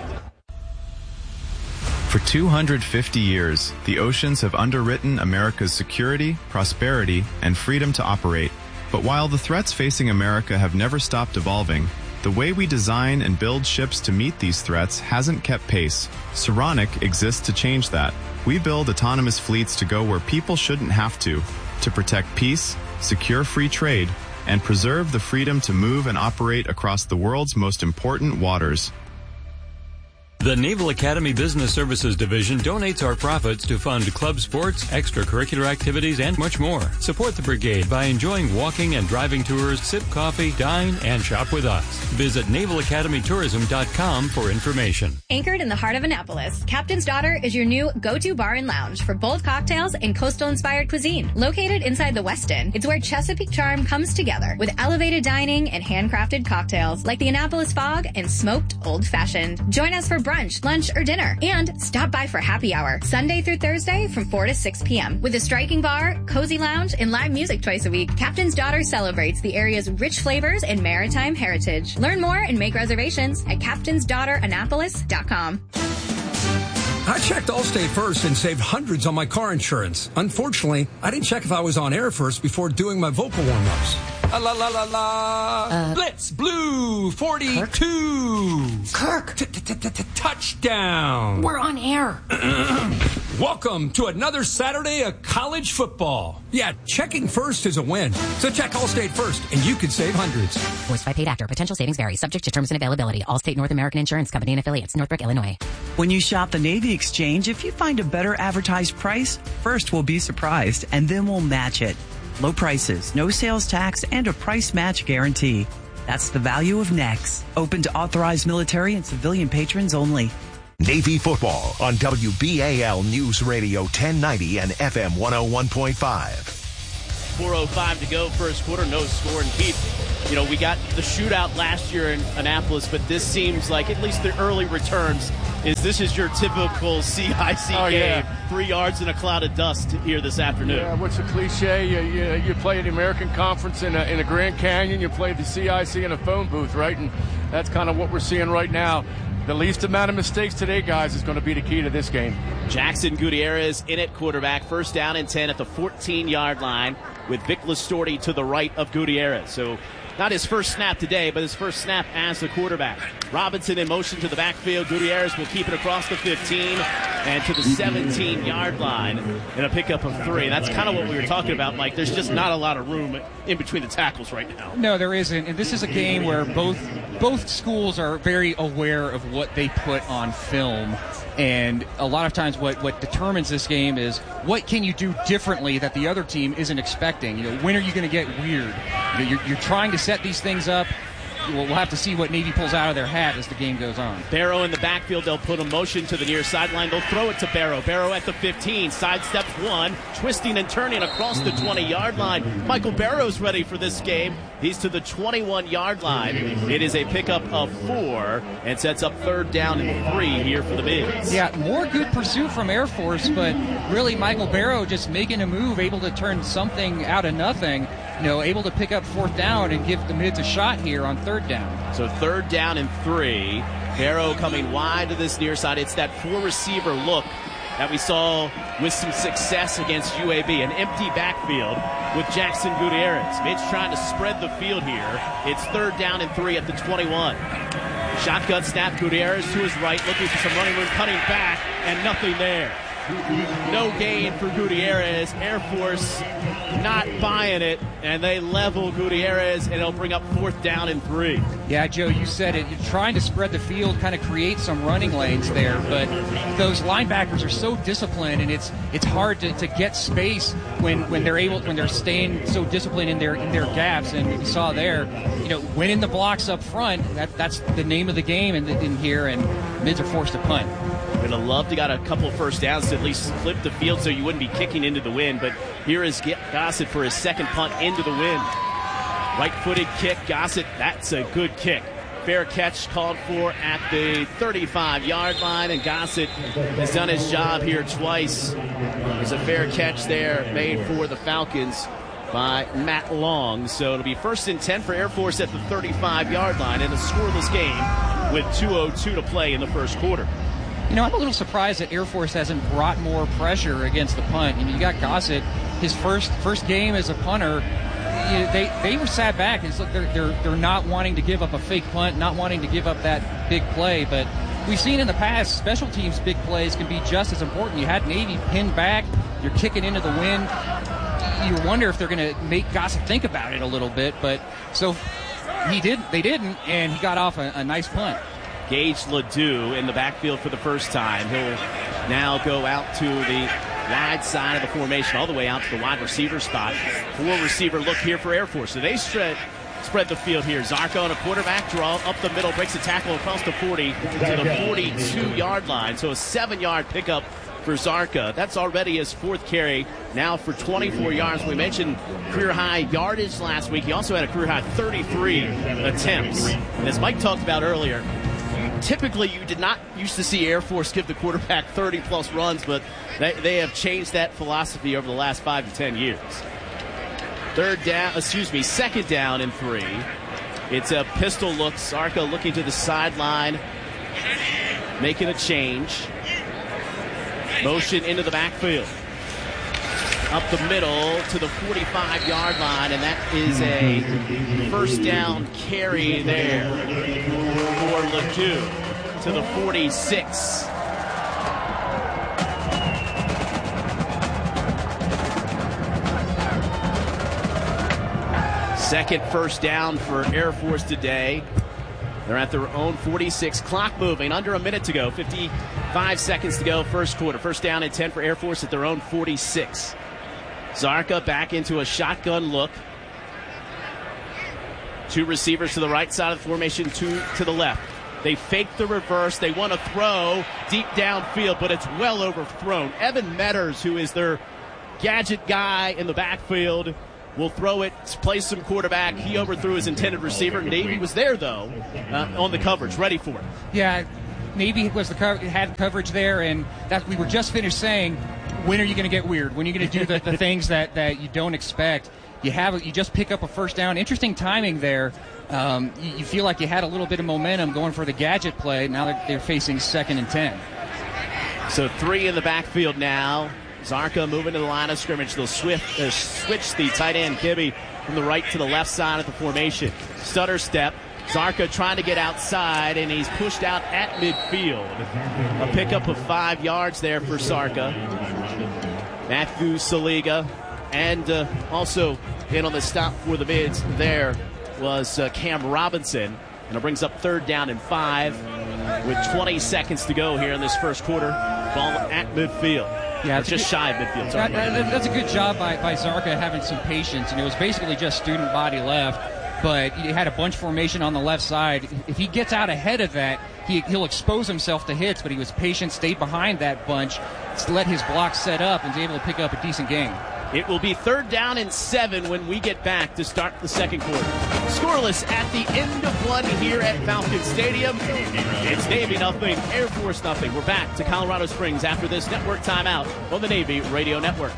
For 250 years, the oceans have underwritten America's security, prosperity, and freedom to operate. But while the threats facing America have never stopped evolving, the way we design and build ships to meet these threats hasn't kept pace. Saronic exists to change that. We build autonomous fleets to go where people shouldn't have to protect peace, secure free trade, and preserve the freedom to move and operate across the world's most important waters. The Naval Academy Business Services Division donates our profits to fund club sports, extracurricular activities, and much more. Support the brigade by enjoying walking and driving tours, sip coffee, dine, and shop with us. Visit NavalAcademyTourism.com for information. Anchored in the heart of Annapolis, Captain's Daughter is your new go-to bar and lounge for bold cocktails and coastal-inspired cuisine. Located inside the Westin, it's where Chesapeake charm comes together with elevated dining and handcrafted cocktails like the Annapolis Fog and smoked Old Fashioned. Join us for brunch, lunch, or dinner, and stop by for happy hour Sunday through Thursday from 4 to 6 p.m. With a striking bar, cozy lounge, and live music twice a week. Captain's Daughter celebrates the area's rich flavors and maritime heritage. Learn more and make reservations at captainsdaughterannapolis.com. I checked Allstate first and saved hundreds on my car insurance. Unfortunately, I didn't check if I was on air first before doing my vocal warm-ups. La la la la. Blitz Blue 42. Kirk. Touchdown. We're on air. Welcome to another Saturday of college football. Yeah, checking first is a win. So check Allstate first, and you could save hundreds. Voiced by paid actor. Potential savings vary. Subject to terms and availability. Allstate North American Insurance Company and affiliates. Northbrook, Illinois. When you shop the Navy Exchange, if you find a better advertised price, first we'll be surprised, and then we'll match it. Low prices, no sales tax, and a price match guarantee. That's the value of NEX. Open to authorized military and civilian patrons only. Navy football on WBAL News Radio 1090 and FM 101.5. 4:05 to go, first quarter, no score. And Keith, we got the shootout last year in Annapolis, but this seems like, at least the early returns, this is your typical CIC game. Yeah. 3 yards in a cloud of dust here this afternoon. Yeah, what's the cliche? You play the American Conference in a Grand Canyon, you play the CIC in a phone booth, right? And that's kind of what we're seeing right now. The least amount of mistakes today, guys, is going to be the key to this game. Jackson Gutierrez in at quarterback, first down and 10 at the 14-yard line with Vic Listorti to the right of Gutierrez. So not his first snap today, but his first snap as the quarterback. Robinson in motion to the backfield. Gutierrez will keep it across the 15 and to the 17-yard line in a pickup of 3. That's kind of what we were talking about, Mike. There's just not a lot of room in between the tackles right now. No, there isn't. And this is a game where both schools are very aware of what they put on film. And a lot of times what determines this game is what can you do differently that the other team isn't expecting. When are you going to get weird? You're trying to set these things up. We'll have to see what Navy pulls out of their hat as the game goes on. Barrow in the backfield. They'll put a motion to the near sideline. They'll throw it to Barrow. Barrow at the 15. Sidesteps 1. Twisting and turning across the 20-yard line. Michael Barrow's ready for this game. He's to the 21-yard line. It is a pickup of 4 and sets up third down and 3 here for the Mids. Yeah, more good pursuit from Air Force, but really Michael Barrow just making a move, able to turn something out of nothing. Able to pick up fourth down and give the Mids a shot here on third down. So third down and 3. Barrow coming wide to this near side. It's that 4-receiver look that we saw with some success against UAB. An empty backfield with Jackson Gutierrez. Mids trying to spread the field here. It's third down and 3 at the 21. Shotgun snap. Gutierrez to his right, looking for some running room, cutting back, and nothing there. No gain for Gutierrez. Air Force not buying it, and they level Gutierrez, and it'll bring up fourth down and 3. Yeah, Joe, you said it. You're trying to spread the field, kind of create some running lanes there, but those linebackers are so disciplined, and it's hard to get space when they're staying so disciplined in their gaps. And we saw there, winning the blocks up front. That's the name of the game in here, and Mids are forced to punt. Would have loved to got a couple of first downs to at least flip the field so you wouldn't be kicking into the wind. But here is Gossett for his second punt into the wind. Right-footed kick. Gossett, that's a good kick. Fair catch called for at the 35-yard line, and Gossett has done his job here twice. There's a fair catch there made for the Falcons by Matt Long. So it'll be first and 10 for Air Force at the 35-yard line in a scoreless game with 2:02 to play in the first quarter. I'm a little surprised that Air Force hasn't brought more pressure against the punt. You got Gossett, his first game as a punter. They were sat back. It's like they're not wanting to give up a fake punt, not wanting to give up that big play. But we've seen in the past, special teams big plays can be just as important. You had Navy pinned back. You're kicking into the wind. You wonder if they're going to make Gossett think about it a little bit. But so they didn't, and he got off a nice punt. Gage Ledoux in the backfield for the first time. He'll now go out to the wide side of the formation, all the way out to the wide receiver spot. 4-receiver look here for Air Force. So they spread the field here. Zarka on a quarterback draw up the middle, breaks a tackle across the 40 to the 42-yard line. So a 7-yard pickup for Zarka. That's already his 4th carry, now for 24 yards. We mentioned career-high yardage last week. He also had a career-high 33 attempts. And as Mike talked about earlier, typically you did not used to see Air Force give the quarterback 30-plus runs, but they have changed that philosophy over the last 5 to 10 years. Second down and 3. It's a pistol look. Zarka looking to the sideline, making a change. Motion into the backfield. Up the middle to the 45-yard line, and that is a first down carry there for Ledoux to the 46. Second first down for Air Force today. They're at their own 46. Clock moving. Under a minute to go. 55 seconds to go. First quarter. First down and 10 for Air Force at their own 46. Zarka back into a shotgun look. Two receivers to the right side of the formation, two to the left. They fake the reverse. They want to throw deep downfield, but it's well overthrown. Evan Metters, who is their gadget guy in the backfield, will throw it, play some quarterback. He overthrew his intended receiver. Navy was there, though, on the coverage, ready for it. Yeah, Navy was had coverage there, and that we were just finished saying, when are you going to get weird? When are you going to do the things that you don't expect? You just pick up a first down. Interesting timing there. You feel like you had a little bit of momentum going for the gadget play. Now they're facing 2nd and 10. So 3 in the backfield now. Zarka moving to the line of scrimmage. They'll switch the tight end, Kibbe, from the right to the left side of the formation. Stutter step. Zarka trying to get outside, and he's pushed out at midfield. A pickup of 5 yards there for Zarka. Matthew Saliga, and also in on the stop for the mids there was Cam Robinson. And it brings up 3rd down and 5 with 20 seconds to go here in this first quarter. Ball at midfield. Yeah, it's just shy of midfield. Sorry. That's a good job by Zarka having some patience. And it was basically just student body left. But he had a bunch formation on the left side. If he gets out ahead of that, he'll expose himself to hits, but he was patient, stayed behind that bunch, let his block set up, and was able to pick up a decent gain. It will be 3rd down and 7 when we get back to start the second quarter. Scoreless at the end of one here at Falcon Stadium. It's Navy nothing, Air Force nothing. We're back to Colorado Springs after this network timeout on the Navy Radio Network.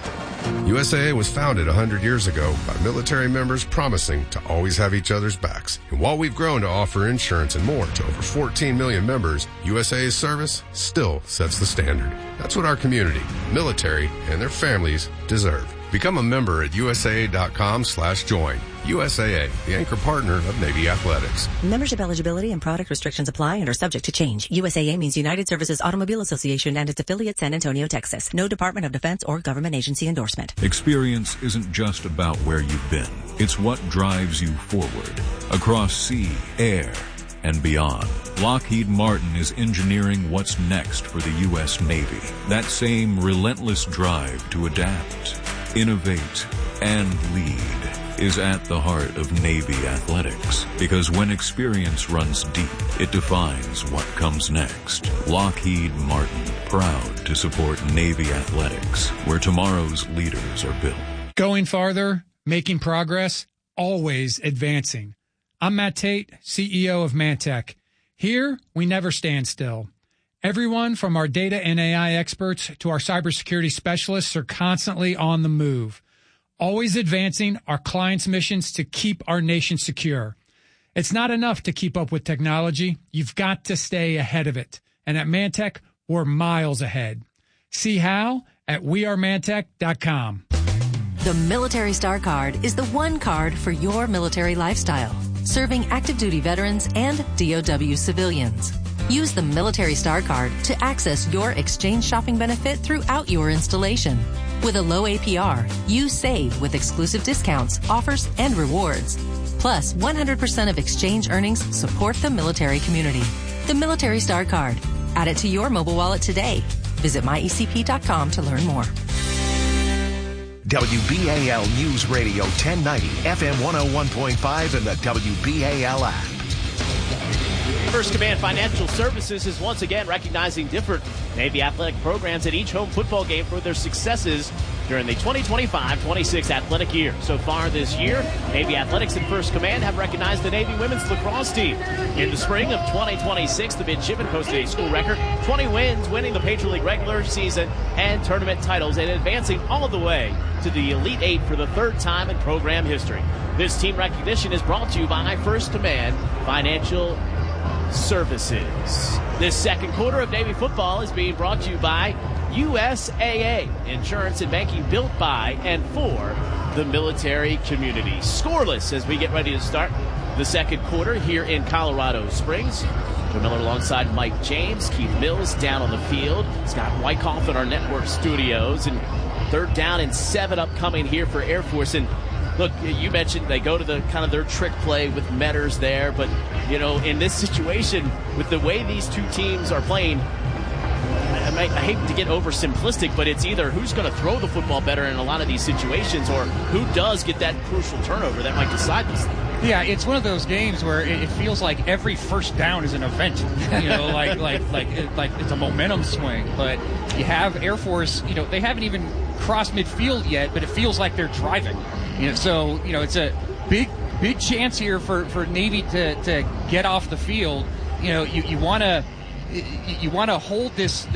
USAA was founded 100 years ago by military members promising to always have each other's backs. And while we've grown to offer insurance and more to over 14 million members, USAA's service still sets the standard. That's what our community, military, and their families deserve. Become a member at USAA.com/join. USAA, the anchor partner of Navy Athletics. Membership eligibility and product restrictions apply and are subject to change. USAA means United Services Automobile Association and its affiliate San Antonio, Texas. No Department of Defense or government agency endorsement. Experience isn't just about where you've been. It's what drives you forward. Across sea, air, and beyond. Lockheed Martin is engineering what's next for the U.S. Navy. That same relentless drive to adapt, innovate, and lead is at the heart of Navy athletics. Because when experience runs deep, it defines what comes next. Lockheed Martin, proud to support Navy athletics, where tomorrow's leaders are built. Going farther, making progress, always advancing. I'm Matt Tate, CEO of Mantech. Here, we never stand still. Everyone from our data and AI experts to our cybersecurity specialists are constantly on the move, always advancing our clients' missions to keep our nation secure. It's not enough to keep up with technology. You've got to stay ahead of it. And at Mantech, we're miles ahead. See how at wearemantech.com. The Military Star Card is the one card for your military lifestyle, serving active duty veterans and DOW civilians. Use the Military Star Card to access your exchange shopping benefit throughout your installation. With a low APR, you save with exclusive discounts, offers, and rewards. Plus, 100% of exchange earnings support the military community. The Military Star Card. Add it to your mobile wallet today. Visit myecp.com to learn more. WBAL News Radio 1090, FM 101.5, and the WBAL app. First Command Financial Services is once again recognizing different Navy athletic programs at each home football game for their successes during the 2025-26 athletic year. So far this year, Navy Athletics and First Command have recognized the Navy women's lacrosse team. In the spring of 2026, the midshipmen posted a school record, 20 wins, winning the Patriot League regular season and tournament titles and advancing all the way to the Elite Eight for the 3rd time in program history. This team recognition is brought to you by First Command Financial Services. This second quarter of Navy football is being brought to you by USAA, insurance and banking built by and for the military community. Scoreless as we get ready to start the second quarter here in Colorado Springs. Joe Miller alongside Mike James, Keith Mills down on the field. Scott Wyckoff in our network studios, and 3rd down and 7 upcoming here for Air Force. And look, you mentioned they go to the kind of their trick play with Metters there, but you know, in this situation with the way these two teams are playing, I hate to get oversimplistic, but it's either who's going to throw the football better in a lot of these situations, or who does get that crucial turnover that might decide this thing. Yeah, it's one of those games where it feels like every first down is an event. You know, like it's a momentum swing. But you have Air Force. You know, they haven't even crossed midfield yet, but it feels like they're driving. You know, so you know it's a big chance here for Navy to get off the field. You know, you want to hold this